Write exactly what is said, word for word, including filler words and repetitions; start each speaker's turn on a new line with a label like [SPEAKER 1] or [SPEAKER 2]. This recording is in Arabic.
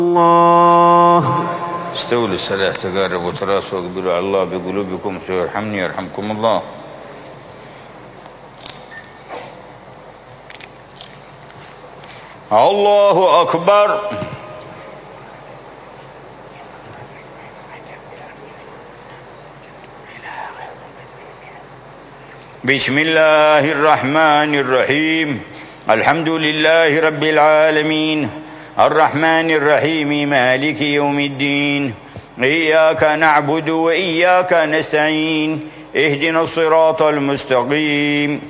[SPEAKER 1] الله.
[SPEAKER 2] استووا للصلاة، تقاربوا وتراصوا واقبلوا على الله بقلوبكم سيرحمني يرحمكم الله. الله أكبر. بسم الله الرحمن الرحيم. الحمد لله رب العالمين الرحمن الرحيم مالك يوم الدين. إياك نعبد وإياك نستعين. اهدنا الصراط المستقيم